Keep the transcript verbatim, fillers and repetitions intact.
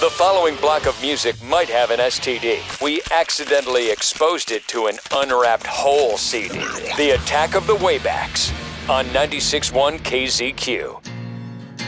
The following block of music might have an S T D. We accidentally exposed it to an unwrapped whole C D. The Attack of the Waybacks on ninety-six point one K Z Q.